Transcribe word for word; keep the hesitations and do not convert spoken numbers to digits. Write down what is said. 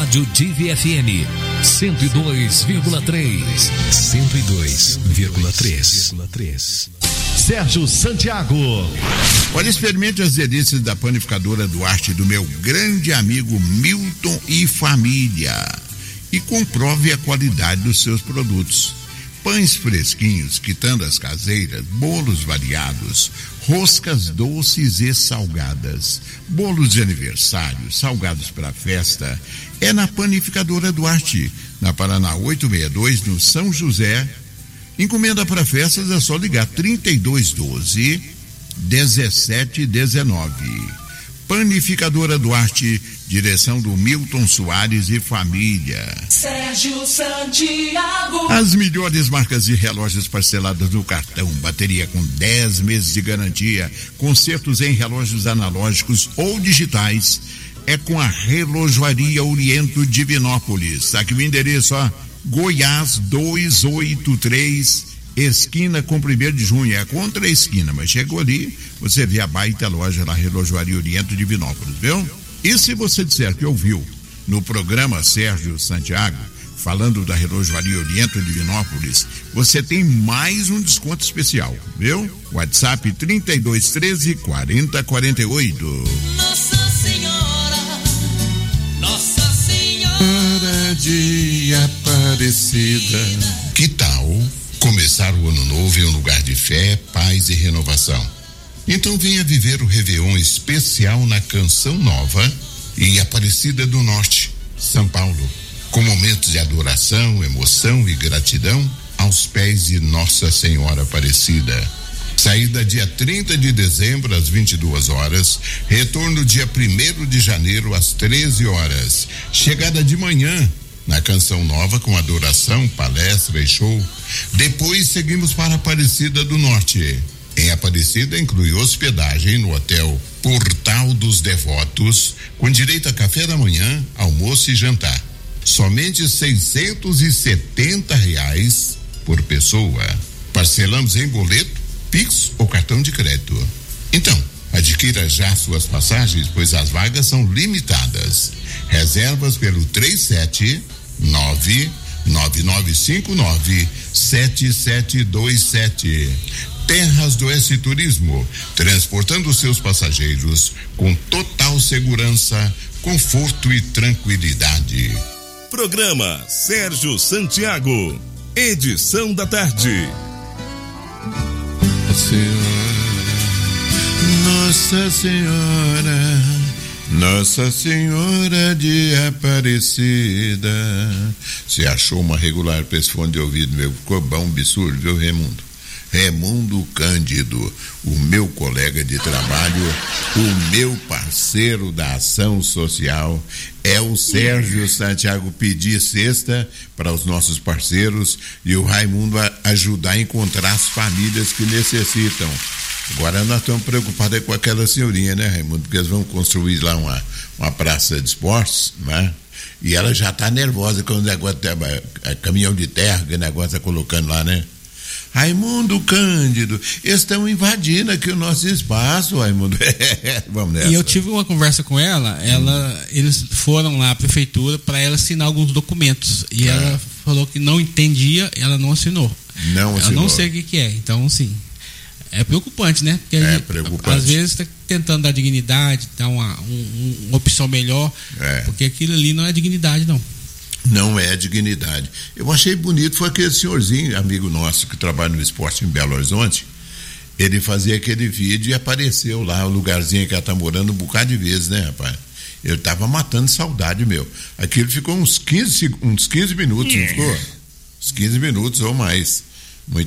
Rádio Divi F M cento e dois vírgula três. cento e dois vírgula três. Sérgio Santiago. Olha, experimente as delícias da panificadora Duarte do meu grande amigo Milton e família e comprove a qualidade dos seus produtos. Pães fresquinhos, quitandas caseiras, bolos variados, roscas doces e salgadas, bolos de aniversário, salgados para festa, é na Panificadora Duarte, na Paraná oitocentos e sessenta e dois, no São José. Encomenda para festas é só ligar trinta e dois doze, dezessete dezenove. Panificadora Duarte, direção do Milton Soares e família. Sérgio Santiago. As melhores marcas de relógios parcelados no cartão, bateria com dez meses de garantia, consertos em relógios analógicos ou digitais, é com a Relojoaria Oriento Divinópolis. Aqui o endereço, ó, Goiás duzentos e oitenta e três, esquina com primeiro de junho, é contra a esquina, mas chegou ali, você vê a baita loja na Relojoaria Oriento Divinópolis, viu? E se você disser que ouviu no programa Sérgio Santiago, falando da Relojoaria Oriento Divinópolis, você tem mais um desconto especial, viu? WhatsApp trinta e dois treze, quarenta quarenta e oito. Nossa Senhora, Nossa Senhora de Aparecida. Que tal começar o ano novo em um lugar de fé, paz e renovação? Então venha viver o Réveillon especial na Canção Nova em Aparecida do Norte, São Paulo, com momentos de adoração, emoção e gratidão aos pés de Nossa Senhora Aparecida. Saída dia trinta de dezembro às vinte e duas horas, retorno dia primeiro de janeiro às treze horas. Chegada de manhã na Canção Nova com adoração, palestra e show. Depois seguimos para Aparecida do Norte. Em Aparecida inclui hospedagem no Hotel Portal dos Devotos, com direito a café da manhã, almoço e jantar. Somente seiscentos e setenta reais por pessoa. Parcelamos em boleto, Pix ou cartão de crédito. Então, adquira já suas passagens, pois as vagas são limitadas. Reservas pelo três sete nove, nove nove cinco nove, sete sete dois sete. Terras do S Turismo, transportando seus passageiros com total segurança, conforto e tranquilidade. Programa Sérgio Santiago, edição da tarde. Nossa Senhora, Nossa Senhora de Aparecida. Você achou uma regular para esse fone de ouvido meu? Ficou bom, absurdo, viu, Raimundo? Raimundo Cândido, o meu colega de trabalho, o meu parceiro da ação social, é o Sérgio Santiago pedir cesta para os nossos parceiros e o Raimundo a ajudar a encontrar as famílias que necessitam. Agora nós estamos preocupados com aquela senhorinha, né, Raimundo? Porque eles vão construir lá uma, uma praça de esportes, né? E ela já está nervosa com o negócio de é, caminhão de terra que o negócio está colocando lá, né? Raimundo Cândido, eles estão invadindo aqui o nosso espaço, Raimundo. Vamos nessa. E eu tive uma conversa com ela, ela hum. eles foram lá à prefeitura para ela assinar alguns documentos. E é. ela falou que não entendia, ela não assinou. Não assinou. Eu não sei o que, que é, então sim. É preocupante, né? Porque é gente, preocupante. Às vezes está tentando dar dignidade, dar uma, um, uma opção melhor, é. porque aquilo ali não é dignidade, não. Não é dignidade. Eu achei bonito, foi aquele senhorzinho, amigo nosso, que trabalha no esporte em Belo Horizonte. Ele fazia aquele vídeo e apareceu lá, o lugarzinho que ela tá morando um bocado de vezes, né, rapaz? Ele tava matando saudade, meu. Aquilo ficou uns quinze, uns quinze minutos, não ficou? Uns quinze minutos ou mais.